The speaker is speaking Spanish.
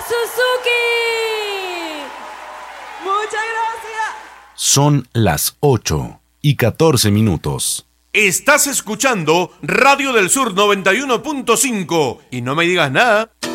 Suzuki. Muchas gracias. Son las 8:14. Estás escuchando Radio del Sur 91.5 y no me digas nada.